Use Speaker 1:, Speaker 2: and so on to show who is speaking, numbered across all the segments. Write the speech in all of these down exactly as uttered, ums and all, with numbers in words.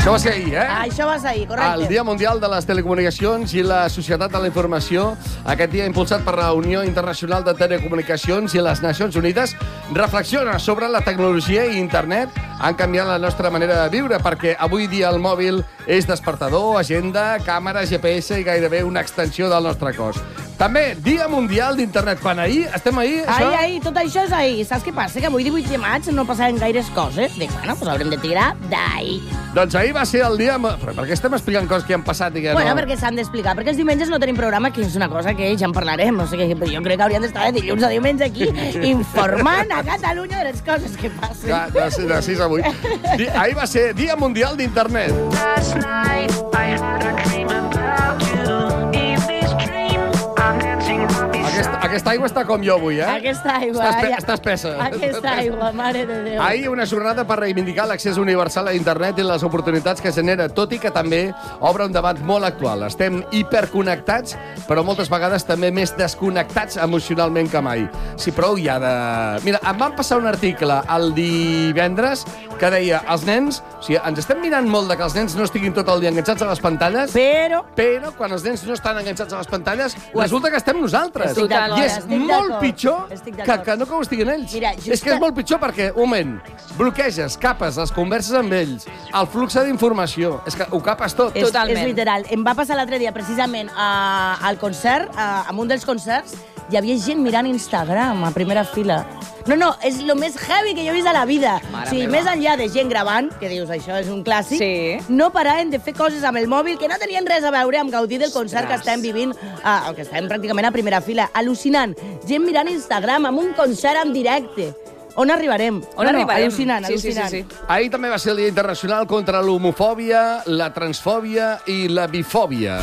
Speaker 1: Això va ser ahir, eh?
Speaker 2: Ah, això va ser ahir, correcte.
Speaker 1: El Dia Mundial de les Telecomunicacions i la Societat de la Informació. Aquest dia impulsat per la Unió Internacional de Telecomunicacions i les Nacions Unides reflexiona sobre la tecnologia i internet han canviat la nostra manera de viure, perquè avui dia el mòbil és despertador, agenda, càmera, G P S i gairebé una extensió del nostre cos. També, Dia Mundial d'Internet. Quan ahir, estem ahir, això?
Speaker 2: Ahir, ahir, tot això és ahir. Saps què passa? Que avui, divuit de maig, no passaven gaires coses. Dic, bueno, doncs haurem de tirar d'ahir.
Speaker 1: Doncs ahir va ser el dia... Però per què estem explicant coses que han passat i que
Speaker 2: Bueno,
Speaker 1: no?
Speaker 2: perquè s'han d'explicar. Perquè els diumenges no tenim programa, que és una cosa que ja en parlarem. No sé què, però jo crec que hauríem d'estar de dilluns a diumenge aquí informant a Catalunya de les coses que passen.
Speaker 1: Ja, de, de sis a vuit. Di, ahir va ser Dia Mundial d'Internet.
Speaker 3: Last night I had a dream about you. In this dream I'm dancing around
Speaker 1: Aquesta, aquesta aigua està com jo avui, eh?
Speaker 2: Aquesta aigua...
Speaker 1: Està, espe
Speaker 2: ja-
Speaker 1: està espessa.
Speaker 2: Aquesta aigua, mare de Déu.
Speaker 1: Ahir una jornada per reivindicar l'accés universal a internet i les oportunitats que genera, tot i que també obre un debat molt actual. Estem hiperconnectats, però moltes vegades també més desconnectats emocionalment que mai. Si prou hi ha de... Mira, em van passar un article el divendres que deia els nens... O sigui, ens estem mirant molt de que els nens no estiguin tot el dia enganxats a les pantalles,
Speaker 2: Però...
Speaker 1: però quan els nens no estan enganxats a les pantalles, resulta que estem nosaltres.
Speaker 2: Estic d'acord,
Speaker 1: I és
Speaker 2: estic
Speaker 1: molt
Speaker 2: d'acord.
Speaker 1: pitjor
Speaker 2: Estic
Speaker 1: que,
Speaker 2: d'acord.
Speaker 1: que no que ho estiguin ells.
Speaker 2: Mira, just
Speaker 1: és que és
Speaker 2: que-
Speaker 1: molt pitjor perquè, un moment, bloqueges, capes les converses amb ells, el flux d'informació, és que ho capes tot.
Speaker 2: És,
Speaker 4: Totalment.
Speaker 2: és literal. Em va passar l'altre dia, precisament, a, al concert, a, en un dels concerts, hi havia gent mirant Instagram a primera fila. No, no, és el més heavy que jo he vist a la vida.
Speaker 4: Mare
Speaker 2: o sigui,
Speaker 4: meva.
Speaker 2: més enllà de gent gravant, que dius, això és un clàssic,
Speaker 4: Sí.
Speaker 2: no paraven de fer coses amb el mòbil que no tenien res a veure amb gaudir del concert que
Speaker 4: Ostres.
Speaker 2: estem vivint, ah, o que estem pràcticament a primera fila. Al·lucinant. Gent mirant Instagram amb un concert en directe. On arribarem?
Speaker 4: On
Speaker 2: no, no,
Speaker 4: arribarem?
Speaker 2: Al·lucinant,
Speaker 4: Sí, sí,
Speaker 2: al·lucinant.
Speaker 4: sí, sí.
Speaker 1: Ahir també va ser el Dia Internacional contra l'homofòbia, la transfòbia i la bifòbia.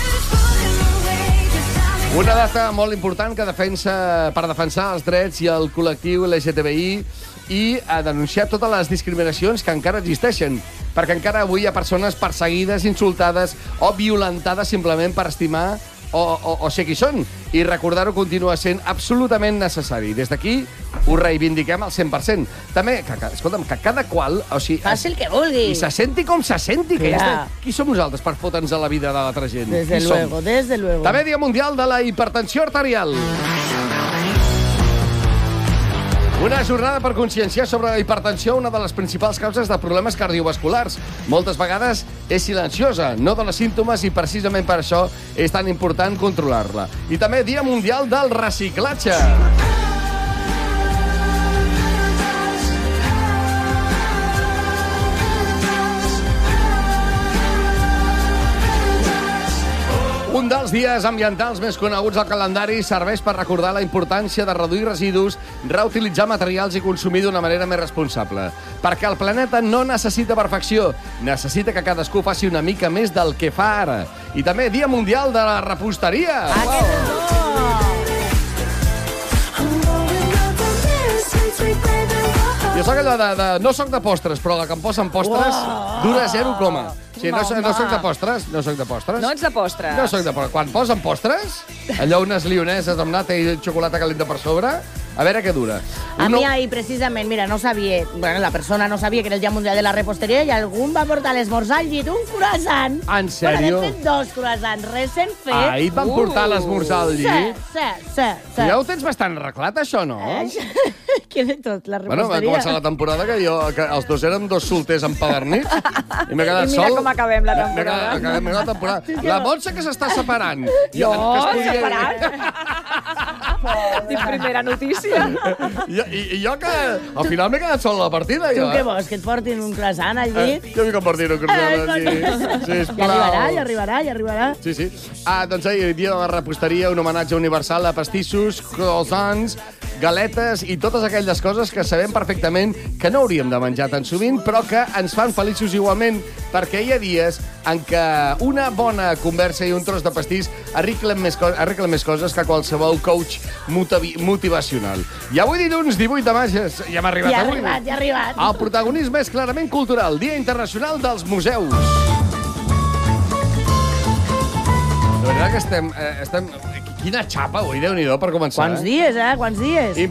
Speaker 1: Una data molt important que defensa per defensar els drets i el col·lectiu L G T B I i a denunciar totes les discriminacions que encara existeixen, perquè encara avui hi ha persones perseguides, insultades o violentades simplement per estimar o, o, o ser qui són. I recordar-ho continua sent absolutament necessari. Des d'aquí ho reivindiquem al cent per cent. També, que, que, escolta'm, que cada qual... O sigui,
Speaker 2: Faci el que vulgui.
Speaker 1: I se senti com se senti. Que
Speaker 2: Clar.
Speaker 1: és de... Qui som nosaltres per fotre'ns a la vida de l'altra gent?
Speaker 2: Desde
Speaker 1: Qui
Speaker 2: luego,
Speaker 1: som?
Speaker 2: desde luego.
Speaker 1: També Dia Mundial de la Hipertensió Arterial. Una jornada per conscienciar sobre la hipertensió, una de les principals causes de problemes cardiovasculars. Moltes vegades és silenciosa, no dona símptomes i precisament per això és tan important controlar-la. I també Dia Mundial del Reciclatge. Un dels dies ambientals més coneguts al calendari serveix per recordar la importància de reduir residus, reutilitzar materials i consumir d'una manera més responsable. Perquè el planeta no necessita perfecció, necessita que cadascú faci una mica més del que fa ara. I també Dia Mundial de la Reposteria.
Speaker 2: Ah, que és bo!
Speaker 1: Jo soc allò de, de... No soc de postres, però la que em posen postres
Speaker 2: Uau!
Speaker 1: dura zero coma. O sigui, no, so- no
Speaker 2: Mama.
Speaker 1: soc de postres, no soc de postres.
Speaker 4: No ets de postres.
Speaker 1: No soc de postres. Quan posen postres, allò unes lioneses amb nata i xocolata calenta per sobre, a veure què dura.
Speaker 2: A
Speaker 1: Uno-
Speaker 2: mi ahir, precisament, mira, no sabia... Bueno, la persona no sabia que era el Dia Mundial de la Reposteria i algú em va portar a l'esmorzar al llit un croissant.
Speaker 1: En sèrio?
Speaker 2: Bueno, de fet, dos croissants recent fets.
Speaker 1: Ahir et van portar a l'esmorzar al
Speaker 2: Sí,
Speaker 1: llit.
Speaker 2: sí, sí, sí.
Speaker 1: Ja ho tens bastant arreglat, això, no?
Speaker 2: Què de tot, la
Speaker 1: Bueno, va
Speaker 2: reposteria?
Speaker 1: començar la temporada que jo, que els dos érem dos solters empadernits i m'he quedat
Speaker 4: I mira
Speaker 1: sol.
Speaker 4: com acabem la
Speaker 1: M'he
Speaker 4: temporada.
Speaker 1: quedat- acabem la temporada. La Montse que s'està separant.
Speaker 4: Jo,
Speaker 1: que es podia-
Speaker 4: separat? Dic, primera notícia.
Speaker 1: I, i, I jo que al final m'he quedat sol a la partida.
Speaker 2: Tu
Speaker 1: jo,
Speaker 2: què
Speaker 1: eh?
Speaker 2: vols, que et portin un croissant al
Speaker 1: Eh,
Speaker 2: llit?
Speaker 1: jo m'hi compartir un croissant al llit.
Speaker 2: Ja
Speaker 1: Sisplau.
Speaker 2: arribarà, ja arribarà, ja arribarà.
Speaker 1: Sí, sí. Ah, doncs ahir, dia de la reposteria, un homenatge universal a pastissos, croissants, galetes i totes aquelles coses que sabem perfectament que no hauríem de menjar tan sovint, però que ens fan feliços igualment, perquè hi ha dies en què una bona conversa i un tros de pastís arreglen més, co arreglen més coses que qualsevol coach motivi motivacional. I avui dilluns, divuit de maig, ja hem arribat
Speaker 2: Ja ha
Speaker 1: avui.
Speaker 2: arribat, ja ha arribat.
Speaker 1: El protagonisme és clarament cultural, Dia Internacional dels Museus. De veritat que estem... Eh, estem... Quina xapa avui, Déu-n'hi-do, per començar.
Speaker 2: Quants dies, eh? Quants dies?